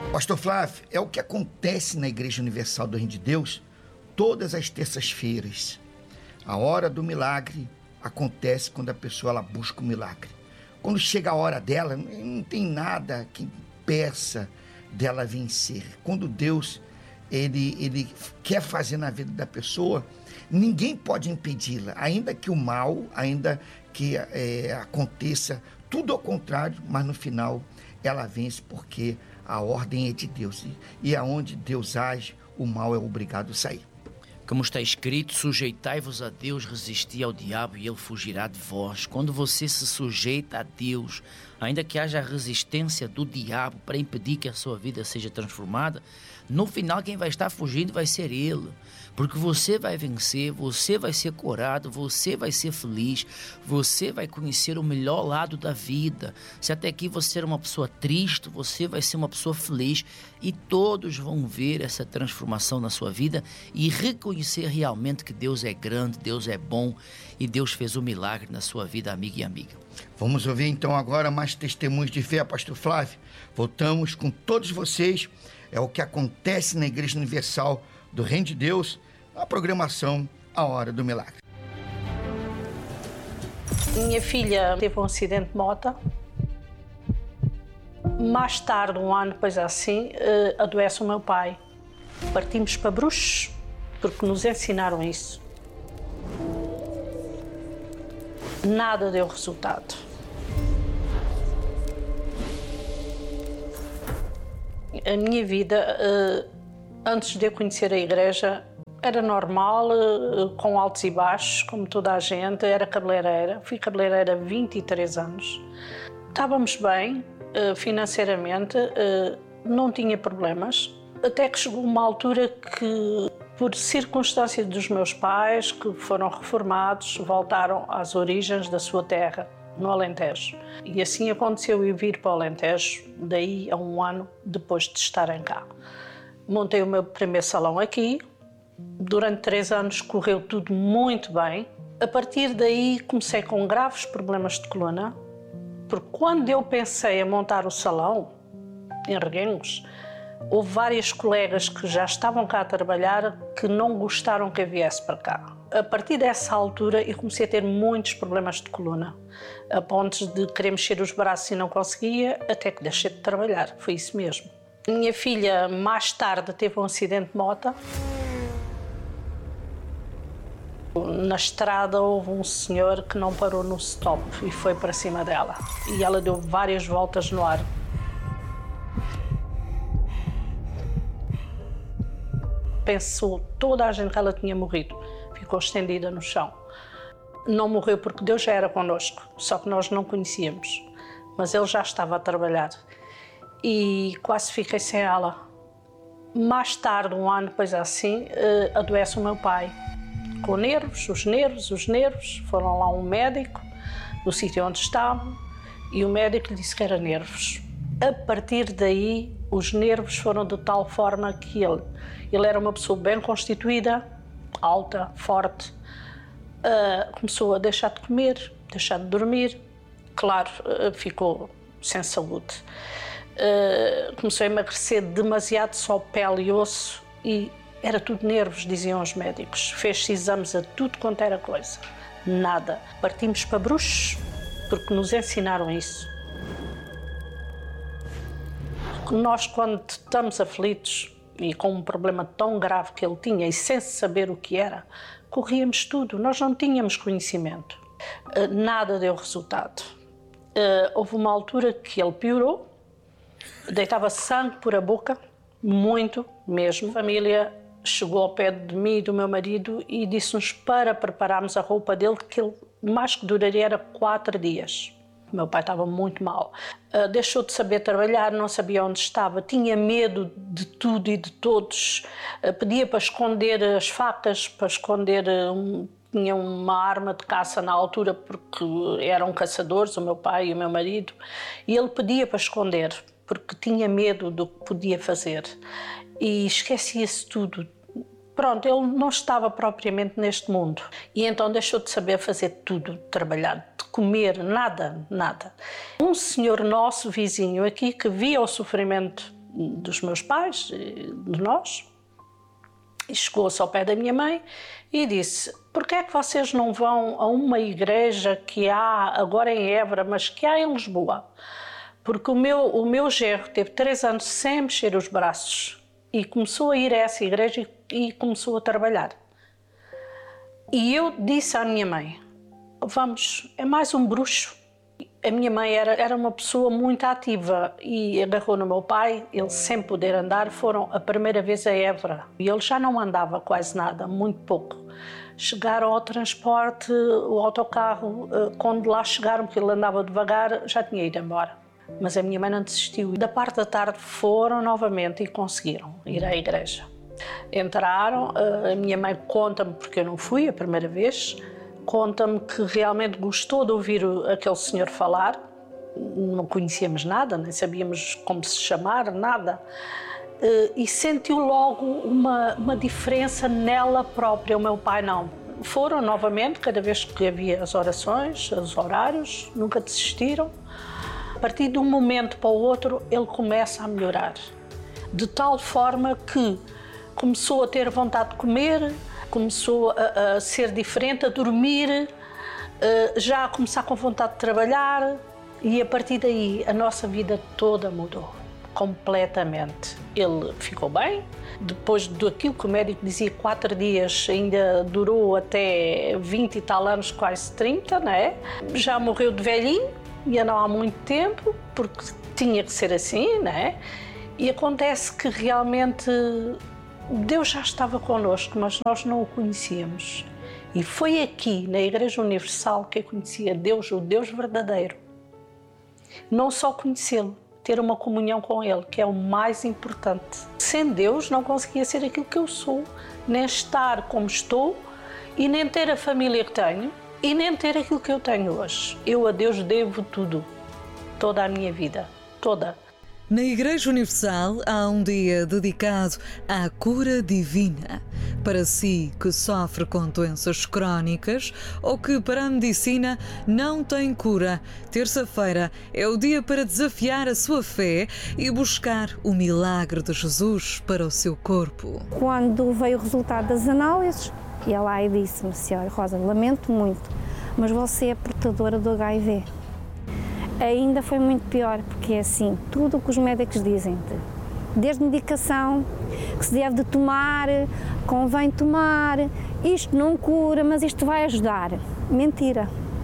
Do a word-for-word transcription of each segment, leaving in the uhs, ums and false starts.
Pastor Flávio, é o que acontece na Igreja Universal do Reino de Deus todas as terças-feiras. A hora do milagre acontece quando a pessoa ela busca o milagre. Quando chega a hora dela, não tem nada que impeça dela vencer. Quando Deus ele, ele quer fazer na vida da pessoa, ninguém pode impedi-la, ainda que o mal, ainda que é, aconteça tudo ao contrário, mas no final ela vence porque a ordem é de Deus. E, e aonde Deus age, o mal é obrigado a sair. Como está escrito, sujeitai-vos a Deus, resisti ao diabo e ele fugirá de vós. Quando você se sujeita a Deus, ainda que haja resistência do diabo para impedir que a sua vida seja transformada, no final quem vai estar fugindo vai ser ele. Porque você vai vencer, você vai ser curado, você vai ser feliz, você vai conhecer o melhor lado da vida. Se até aqui você era uma pessoa triste, você vai ser uma pessoa feliz e todos vão ver essa transformação na sua vida e reconhecer realmente que Deus é grande, Deus é bom e Deus fez um milagre na sua vida, amigo e amiga. Vamos ouvir então agora mais testemunhos de fé, Pastor Flávio. Voltamos com todos vocês. É o que acontece na Igreja Universal do Reino de Deus, a programação A Hora do Milagre. Minha filha teve um acidente de moto. Mais tarde, um ano depois assim, adoece o meu pai. Partimos para Bruxos, porque nos ensinaram isso. Nada deu resultado. A minha vida, antes de eu conhecer a igreja, era normal, com altos e baixos, como toda a gente. Era cabeleireira, fui cabeleireira há vinte e três anos. Estávamos bem, financeiramente, não tinha problemas. Até que chegou uma altura que, por circunstância dos meus pais, que foram reformados, voltaram às origens da sua terra, no Alentejo. E assim aconteceu eu vir para o Alentejo, daí a um ano depois de estarem cá. Montei o meu primeiro salão aqui. Durante três anos correu tudo muito bem. A partir daí comecei com graves problemas de coluna, porque quando eu pensei em montar o salão, em Reguengos, houve várias colegas que já estavam cá a trabalhar que não gostaram que eu viesse para cá. A partir dessa altura eu comecei a ter muitos problemas de coluna, a ponto de querer mexer os braços e não conseguia, até que deixei de trabalhar, foi isso mesmo. Minha filha mais tarde teve um acidente de moto. Na estrada houve um senhor que não parou no stop e foi para cima dela. E ela deu várias voltas no ar. Pensou toda a gente que ela tinha morrido. Ficou estendida no chão. Não morreu porque Deus já era connosco, só que nós não conhecíamos. Mas Ele já estava a trabalhar. E quase fiquei sem ela. Mais tarde, um ano depois assim, adoece o meu pai. Com nervos, os nervos, os nervos. Foram lá um médico, no sítio onde estavam, e o médico lhe disse que era nervos. A partir daí, os nervos foram de tal forma que ele, ele era uma pessoa bem constituída, alta, forte, uh, começou a deixar de comer, deixar de dormir, claro, uh, ficou sem saúde. Uh, começou a emagrecer demasiado, só pele e osso, e era tudo nervos, diziam os médicos. Fez-se exames a tudo quanto era coisa. Nada. Partimos para Bruxos, porque nos ensinaram isso. Nós, quando estamos aflitos e com um problema tão grave que ele tinha e sem saber o que era, corríamos tudo. Nós não tínhamos conhecimento. Nada deu resultado. Houve uma altura que ele piorou, deitava sangue por a boca, muito mesmo. A família chegou ao pé de mim e do meu marido e disse-nos para prepararmos a roupa dele, que ele mais que duraria era quatro dias. O meu pai estava muito mal. Uh, deixou de saber trabalhar, não sabia onde estava, tinha medo de tudo e de todos. Uh, pedia para esconder as facas, para esconder... Um, tinha uma arma de caça na altura, porque eram caçadores, o meu pai e o meu marido, e ele pedia para esconder, porque tinha medo do que podia fazer. E esquecia-se tudo. Pronto, ele não estava propriamente neste mundo. E então deixou de saber fazer tudo, trabalhar, de comer, nada, nada. Um senhor nosso, vizinho aqui, que via o sofrimento dos meus pais, de nós, e chegou-se ao pé da minha mãe e disse: porquê é que vocês não vão a uma igreja que há agora em Évora, mas que há em Lisboa? Porque o meu, o meu genro teve três anos sem mexer os braços e começou a ir a essa igreja e, e começou a trabalhar. E eu disse à minha mãe: vamos, é mais um bruxo. A minha mãe era, era uma pessoa muito ativa e agarrou no meu pai, ele sem poder andar, foram a primeira vez a Évora. E ele já não andava quase nada, muito pouco. Chegaram ao transporte, o autocarro, quando lá chegaram, porque ele andava devagar, já tinha ido embora. Mas a minha mãe não desistiu. Da parte da tarde foram novamente e conseguiram ir à igreja. Entraram, a minha mãe conta-me, porque eu não fui a primeira vez, conta-me que realmente gostou de ouvir aquele senhor falar. Não conhecíamos nada, nem sabíamos como se chamar, nada. E sentiu logo uma, uma diferença nela própria. O meu pai não. Foram novamente, cada vez que havia as orações, os horários, nunca desistiram. A partir de um momento para o outro, ele começa a melhorar. De tal forma que começou a ter vontade de comer, começou a, a ser diferente, a dormir, já a começar com vontade de trabalhar, e a partir daí a nossa vida toda mudou, completamente. Ele ficou bem, depois daquilo que o médico dizia, quatro dias, ainda durou até vinte e tal anos, quase trinta, não é? Já morreu de velhinho, e não há muito tempo, porque tinha que ser assim, não é? E acontece que realmente Deus já estava connosco, mas nós não o conhecíamos. E foi aqui, na Igreja Universal, que eu conhecia Deus, o Deus verdadeiro. Não só conhecê-lo, ter uma comunhão com Ele, que é o mais importante. Sem Deus não conseguia ser aquilo que eu sou, nem estar como estou, e nem ter a família que tenho, e nem ter aquilo que eu tenho hoje. Eu a Deus devo tudo, toda a minha vida, toda. Na Igreja Universal há um dia dedicado à cura divina. Para si que sofre com doenças crónicas ou que para a medicina não tem cura, terça-feira é o dia para desafiar a sua fé e buscar o milagre de Jesus para o seu corpo. Quando veio o resultado das análises, e ela disse-me: senhora Rosa, lamento muito, mas você é portadora do H I V. Ainda foi muito pior, porque é assim, tudo o que os médicos dizem, desde medicação, que se deve de tomar, convém tomar, isto não cura, mas isto vai ajudar. Mentira.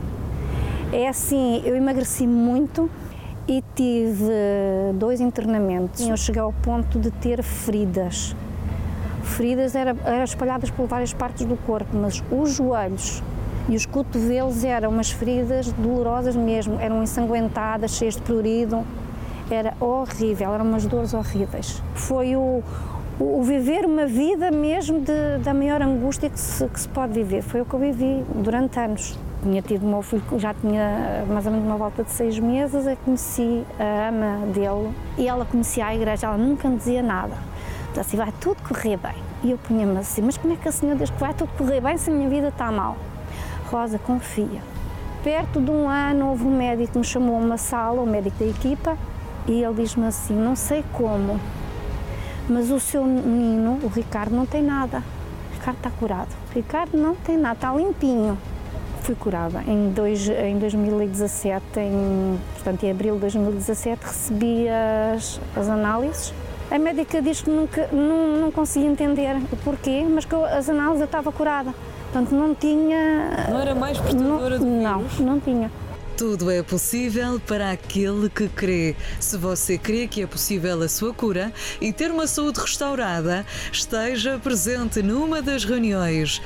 É assim, eu emagreci muito e tive dois internamentos. Eu cheguei ao ponto de ter feridas. Feridas eram era espalhadas por várias partes do corpo, mas os joelhos e os cotovelos eram umas feridas dolorosas mesmo, eram ensanguentadas, cheias de prurido, era horrível, eram umas dores horríveis. Foi o, o, o viver uma vida mesmo de, da maior angústia que se, que se pode viver, foi o que eu vivi durante anos. Tinha tido o meu filho, já tinha mais ou menos uma volta de seis meses, eu conheci a ama dele e ela conhecia a igreja, ela nunca me dizia nada. Então assim, vai tudo correr bem. E eu punha-me assim, mas como é que a senhora diz que vai tudo correr bem se a minha vida está mal? Rosa, confia. Perto de um ano houve um médico que me chamou a uma sala, o médico da equipa, e ele diz-me assim, não sei como, mas o seu menino, o Ricardo, não tem nada. O Ricardo está curado. O Ricardo não tem nada, está limpinho. Fui curada. Em, dois, em dois mil e dezassete, em, portanto em abril de dois mil e dezassete, recebi as, as análises. A médica diz que nunca, não, não conseguia entender o porquê, mas que eu, as análises eu estava curada. Portanto, não tinha... Não era mais portadora do vírus? Não, não tinha. Tudo é possível para aquele que crê. Se você crê que é possível a sua cura e ter uma saúde restaurada, esteja presente numa das reuniões.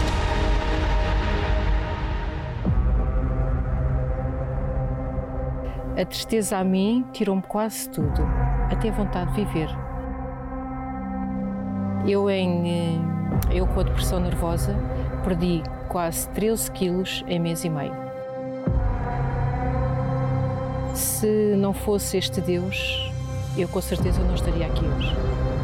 A tristeza a mim tirou-me quase tudo, até a vontade de viver. Eu, em, eu com a depressão nervosa, perdi quase treze quilos em mês e meio. Se não fosse este Deus, eu com certeza não estaria aqui hoje.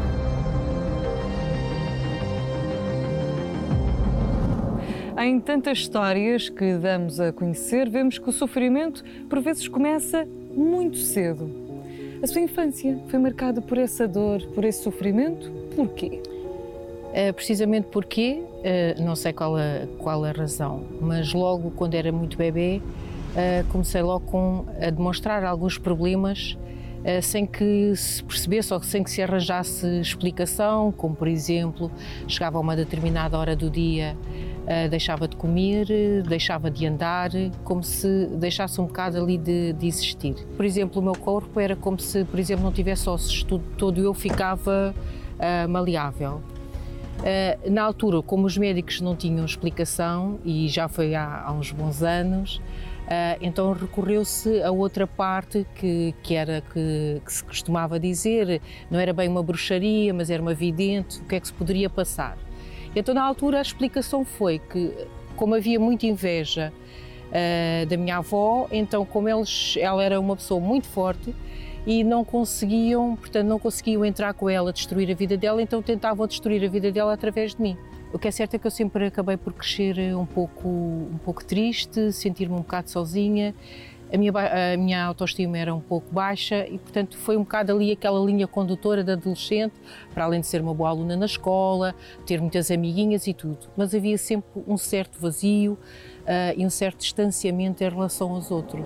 Em tantas histórias que damos a conhecer, vemos que o sofrimento, por vezes, começa muito cedo. A sua infância foi marcada por essa dor, por esse sofrimento? Porquê? Uh, precisamente porque, uh, não sei qual a, qual a razão, mas logo quando era muito bebê, uh, comecei logo com, a demonstrar alguns problemas uh, sem que se percebesse ou sem que se arranjasse explicação, como por exemplo, chegava a uma determinada hora do dia, uh, deixava de comer, deixava de andar, como se deixasse um bocado ali de, de existir. Por exemplo, o meu corpo era como se, por exemplo, não tivesse ossos, todo, todo eu ficava uh, maleável. Uh, na altura, como os médicos não tinham explicação, e já foi há, há uns bons anos, uh, então recorreu-se a outra parte que, que era que, que se costumava dizer, não era bem uma bruxaria, mas era uma vidente, o que é que se poderia passar. Então na altura a explicação foi que, como havia muita inveja uh, da minha avó, então como eles, ela era uma pessoa muito forte, e não conseguiam, portanto, não conseguiam entrar com ela, destruir a vida dela, então tentavam destruir a vida dela através de mim. O que é certo é que eu sempre acabei por crescer um pouco, um pouco triste, sentir-me um bocado sozinha, a minha, a minha autoestima era um pouco baixa e, portanto, foi um bocado ali aquela linha condutora da adolescente, para além de ser uma boa aluna na escola, ter muitas amiguinhas e tudo, mas havia sempre um certo vazio uh, e um certo distanciamento em relação aos outros.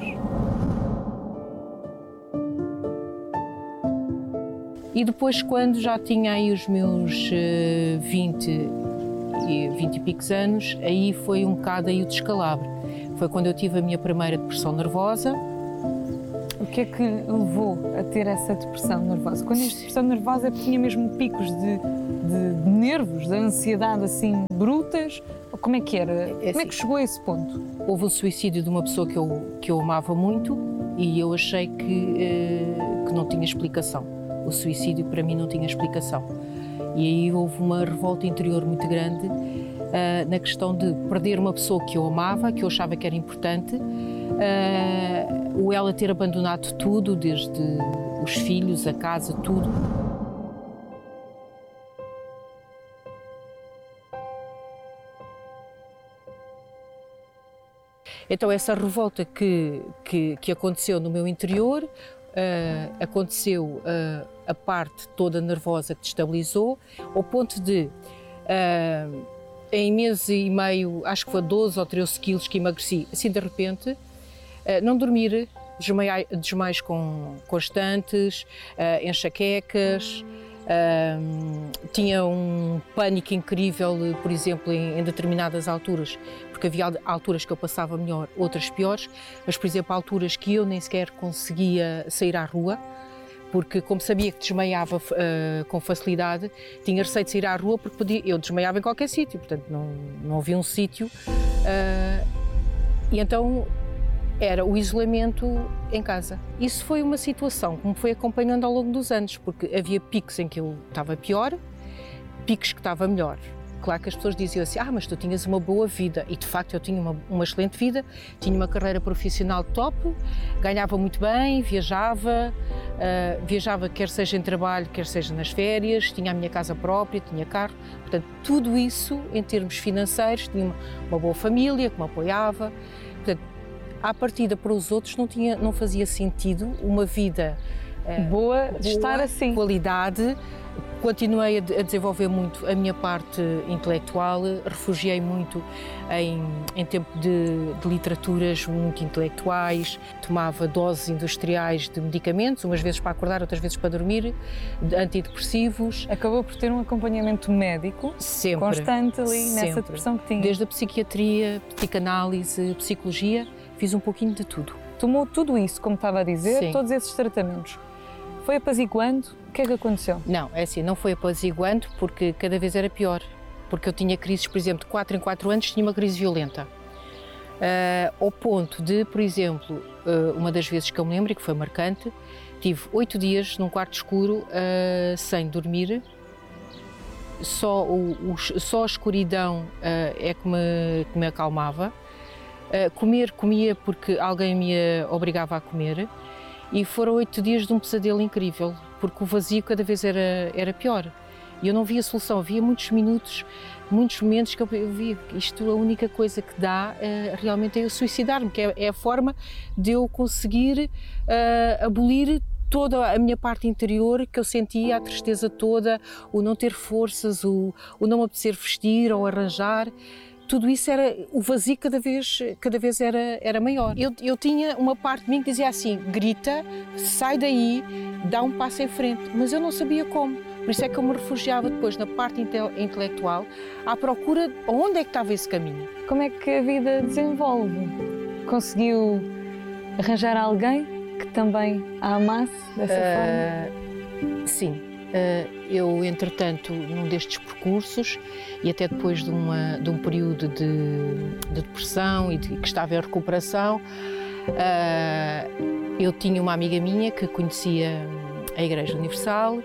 E depois, quando já tinha aí os meus uh, vinte, vinte e picos anos, aí foi um bocado aí o descalabro. Foi quando eu tive a minha primeira depressão nervosa. O que é que levou a ter essa depressão nervosa? Quando diz depressão nervosa é porque tinha mesmo picos de, de, de nervos, de ansiedade assim brutas? Ou como é que era? É, como é que chegou a esse ponto? Houve o suicídio de uma pessoa que eu, que eu amava muito e eu achei que, uh, que não tinha explicação. O suicídio para mim não tinha explicação. E aí houve uma revolta interior muito grande uh, na questão de perder uma pessoa que eu amava, que eu achava que era importante, uh, ou ela ter abandonado tudo, desde os filhos, a casa, tudo. Então essa revolta que, que, que aconteceu no meu interior, Uh, aconteceu uh, a parte toda nervosa que destabilizou, ao ponto de, uh, em mês e meio, acho que foi doze ou treze quilos que emagreci, assim de repente, uh, não dormir, desmaios, desmaios com, constantes, uh, enxaquecas, uh, tinha um pânico incrível, por exemplo, em, em determinadas alturas, porque havia alturas que eu passava melhor, outras piores, mas, por exemplo, alturas que eu nem sequer conseguia sair à rua, porque como sabia que desmaiava uh, com facilidade, tinha receio de sair à rua porque podia, eu desmaiava em qualquer sítio, portanto não, não havia um sítio. Uh, e então era o isolamento em casa. Isso foi uma situação que me foi acompanhando ao longo dos anos, porque havia picos em que eu estava pior, picos que estava melhor. Claro que as pessoas diziam assim, ah, mas tu tinhas uma boa vida, e de facto eu tinha uma, uma excelente vida, tinha uma carreira profissional top, ganhava muito bem, viajava, uh, viajava quer seja em trabalho, quer seja nas férias, tinha a minha casa própria, tinha carro, portanto tudo isso em termos financeiros, tinha uma, uma boa família que me apoiava, portanto à partida para os outros não, tinha, não fazia sentido uma vida uh, boa de estar assim, qualidade. Continuei a desenvolver muito a minha parte intelectual, refugiei muito em, em tempo de, de literaturas muito intelectuais, tomava doses industriais de medicamentos, umas vezes para acordar, outras vezes para dormir, de antidepressivos. Acabou por ter um acompanhamento médico sempre, constante ali sempre. Nessa depressão que tinha. Desde a psiquiatria, psicanálise, psicologia, fiz um pouquinho de tudo. Tomou tudo isso, como estava a dizer, Sim. todos esses tratamentos. Foi apaziguando? O que é que aconteceu? Não, é assim, não foi apaziguando porque cada vez era pior. Porque eu tinha crises, por exemplo, de quatro em quatro anos tinha uma crise violenta. Uh, ao ponto de, por exemplo, uh, uma das vezes que eu me lembro e que foi marcante, tive oito dias num quarto escuro uh, sem dormir. Só, o, o, só a escuridão uh, é que me, que me acalmava. Uh, comer, comia porque alguém me obrigava a comer. E foram oito dias de um pesadelo incrível, porque o vazio cada vez era, era pior. E eu não via solução, havia muitos minutos, muitos momentos que eu, eu via isto, a única coisa que dá uh, realmente é eu suicidar-me, que é, é a forma de eu conseguir uh, abolir toda a minha parte interior, que eu sentia a tristeza toda, o não ter forças, o, o não me apetecer vestir ou arranjar. Tudo isso era, o vazio cada vez, cada vez era, era maior. Eu, eu tinha uma parte de mim que dizia assim, grita, sai daí, dá um passo em frente, mas eu não sabia como. Por isso é que eu me refugiava depois na parte inte intelectual, à procura de onde é que estava esse caminho. Como é que a vida desenvolve? Conseguiu arranjar alguém que também a amasse dessa uh, forma? Sim. Uh, eu, entretanto, num destes percursos e até depois de, uma, de um período de, de depressão e de, que estava em recuperação, uh, eu tinha uma amiga minha que conhecia a Igreja Universal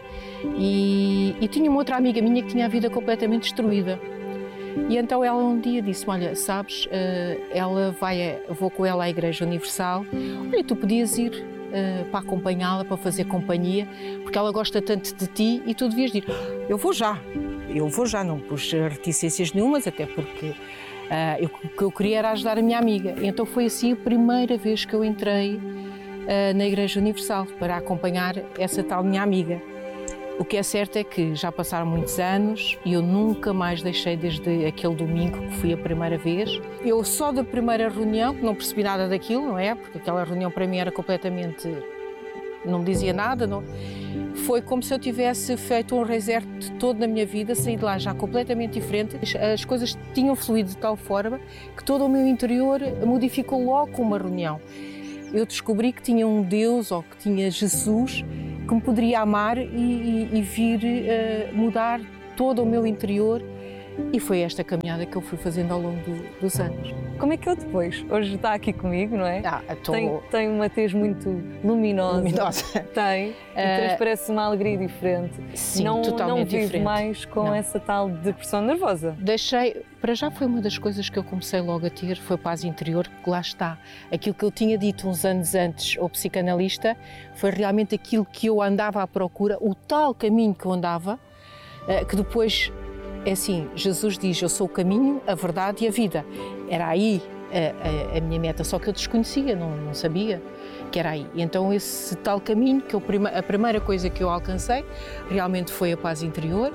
e, e tinha uma outra amiga minha que tinha a vida completamente destruída. E então ela um dia disse-me, olha, sabes, uh, ela vai, vou com ela à Igreja Universal, olha, tu podias ir uh, para acompanhá-la, para fazer companhia, porque ela gosta tanto de ti e tu devias ir. Eu vou já, eu vou já, não pus reticências nenhumas, até porque uh, eu, o que eu queria era ajudar a minha amiga. Então foi assim a primeira vez que eu entrei uh, na Igreja Universal, para acompanhar essa tal minha amiga. O que é certo é que já passaram muitos anos e eu nunca mais deixei desde aquele domingo que fui a primeira vez. Eu só da primeira reunião, que não percebi nada daquilo, não é? Porque aquela reunião para mim era completamente... não me dizia nada, não. Foi como se eu tivesse feito um reset todo na minha vida, saí de lá já completamente diferente. As coisas tinham fluído de tal forma que todo o meu interior modificou logo com uma reunião. Eu descobri que tinha um Deus, ou que tinha Jesus, que me poderia amar e, e, e vir uh, mudar todo o meu interior, e foi esta caminhada que eu fui fazendo ao longo do, dos anos. Como é que eu depois? Hoje está aqui comigo, não é? Ah, tô... tem, tem uma tez muito luminosa. Luminosa. Tem. E transparece uma alegria diferente. Sim, não, totalmente não vive diferente. mais com não. essa tal depressão nervosa. Deixei, para já foi uma das coisas que eu comecei logo a ter, foi paz interior, que lá está. Aquilo que eu tinha dito uns anos antes ao psicanalista foi realmente aquilo que eu andava à procura, o tal caminho que eu andava, que depois... É assim, Jesus diz, eu sou o caminho, a verdade e a vida. Era aí a, a, a minha meta, só que eu desconhecia, não, não sabia que era aí. E então esse tal caminho, que eu, a primeira coisa que eu alcancei, realmente foi a paz interior,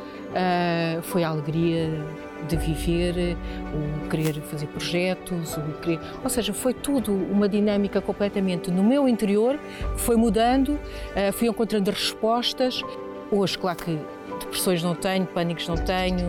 uh, foi a alegria de viver, o querer fazer projetos, o querer... ou seja, foi tudo uma dinâmica completamente no meu interior, foi mudando, uh, fui encontrando respostas. Hoje, claro que depressões não tenho, pânicos não tenho,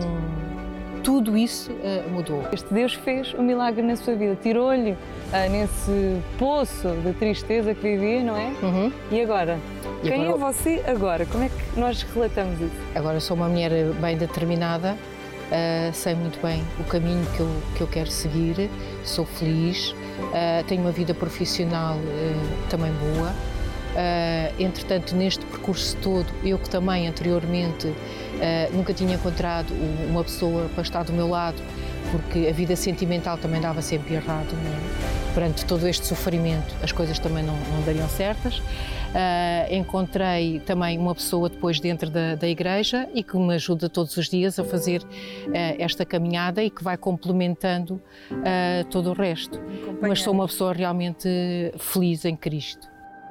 tudo isso uh, mudou. Este Deus fez um milagre na sua vida, tirou-lhe uh, nesse poço de tristeza que vivia, não é? Uhum. E agora? E Quem agora... é você agora? Como é que nós relatamos isso? Agora sou uma mulher bem determinada, uh, sei muito bem o caminho que eu, que eu quero seguir, sou feliz, uh, tenho uma vida profissional uh, também boa. Uh, entretanto, neste percurso todo, eu que também anteriormente uh, nunca tinha encontrado uma pessoa para estar do meu lado, porque a vida sentimental também dava sempre errado, não é? Perante todo este sofrimento, as coisas também não, não dariam certas. Uh, encontrei também uma pessoa depois dentro da, da igreja e que me ajuda todos os dias a fazer uh, esta caminhada e que vai complementando uh, todo o resto. Mas sou uma pessoa realmente feliz em Cristo.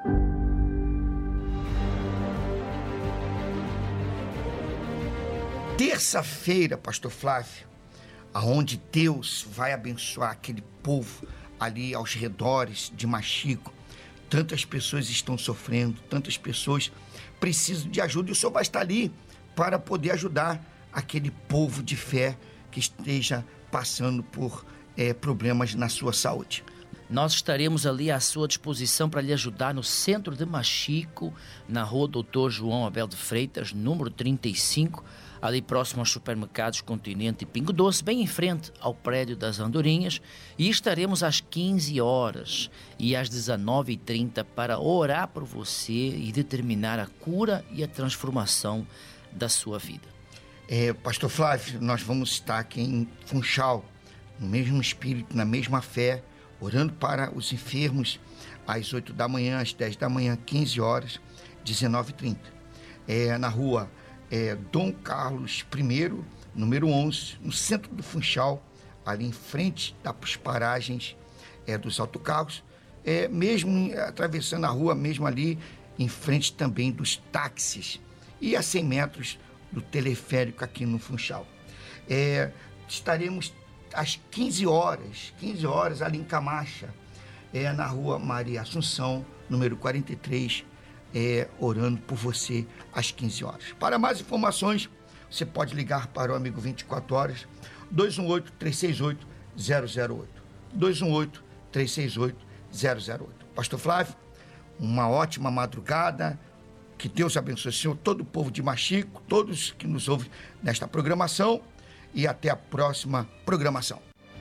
Terça-feira, pastor Flávio, aonde Deus vai abençoar aquele povo ali aos redores de Machico. Tantas pessoas estão sofrendo, tantas pessoas precisam de ajuda e o senhor vai estar ali para poder ajudar aquele povo de fé que esteja passando por é, problemas na sua saúde. Nós estaremos ali à sua disposição para lhe ajudar no centro de Machico, na rua doutor João Abel de Freitas, número trinta e cinco, ali próximo aos supermercados Continente e Pingo Doce, bem em frente ao prédio das Andorinhas, e estaremos às quinze horas e às dezenove e trinta para orar por você e determinar a cura e a transformação da sua vida. É, pastor Flávio, nós vamos estar aqui em Funchal, no mesmo espírito, na mesma fé, orando para os enfermos às oito da manhã, às dez da manhã, quinze horas, dezenove e trinta. É, na rua é, Dom Carlos I, número onze, no centro do Funchal, ali em frente das paragens é, dos autocarros, é, mesmo atravessando a rua, mesmo ali em frente também dos táxis e a cem metros do teleférico aqui no Funchal. É, estaremos às quinze horas, quinze horas ali em Camacha, é, na rua Maria Assunção, número quarenta e três, é, orando por você às quinze horas. Para mais informações, você pode ligar para o Amigo vinte e quatro horas, dois um oito, três seis oito, zero zero oito. dois um oito, três seis oito, zero zero oito. Pastor Flávio, uma ótima madrugada, que Deus abençoe o Senhor, todo o povo de Machico, todos que nos ouvem nesta programação, e até a próxima programação.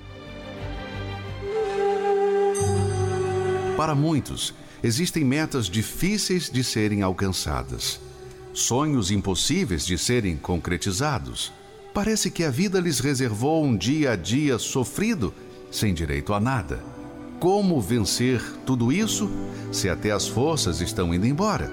Para muitos, existem metas difíceis de serem alcançadas, sonhos impossíveis de serem concretizados. Parece que a vida lhes reservou um dia a dia sofrido, sem direito a nada. Como vencer tudo isso se até as forças estão indo embora?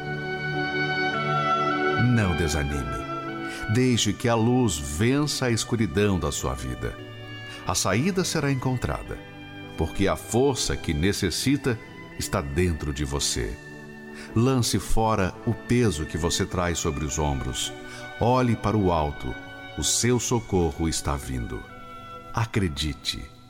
Não desanime. Deixe que a luz vença a escuridão da sua vida. A saída será encontrada, porque a força que necessita está dentro de você. Lance fora o peso que você traz sobre os ombros. Olhe para o alto. O seu socorro está vindo. Acredite.